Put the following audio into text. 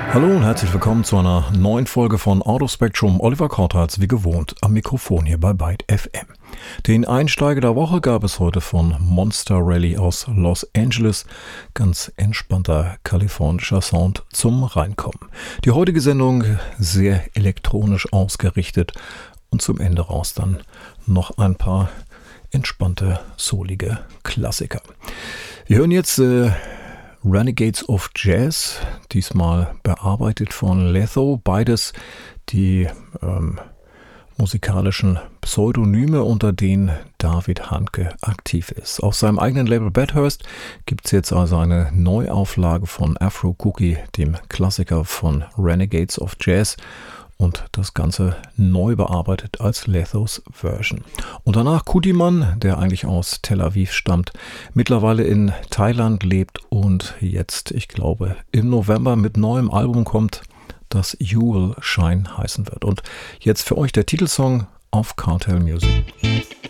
Hallo und herzlich willkommen zu einer neuen Folge von Out of Spectrum. Oliver Kortharz, wie gewohnt, am Mikrofon hier bei Byte FM. Den Einsteiger der Woche gab es heute von Monster Rally aus Los Angeles. Ganz entspannter kalifornischer Sound zum Reinkommen. Die heutige Sendung sehr elektronisch ausgerichtet und zum Ende raus dann noch ein paar entspannte, soulige Klassiker. Wir hören jetzt Renegades of Jazz, diesmal bearbeitet von Letho, beides die musikalischen Pseudonyme, unter denen David Handke aktiv ist. Auf seinem eigenen Label Bathurst gibt es jetzt also eine Neuauflage von Afro Cookie, dem Klassiker von Renegades of Jazz, und das Ganze neu bearbeitet als Lethos Version. Und danach Kudiman, der eigentlich aus Tel Aviv stammt, mittlerweile in Thailand lebt und jetzt, ich glaube, im November mit neuem Album kommt, das You Will Shine heißen wird. Und jetzt für euch der Titelsong auf Cartel Music.